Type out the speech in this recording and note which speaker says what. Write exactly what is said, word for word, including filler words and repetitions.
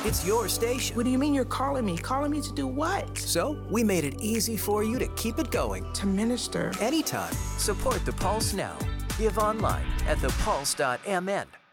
Speaker 1: It's your station.
Speaker 2: What do you mean you're calling me? Calling me to do what?
Speaker 1: So we made it easy for you to keep it going.
Speaker 2: To minister.
Speaker 1: Anytime. Support the Pulse now. Give online at the pulse dot m n.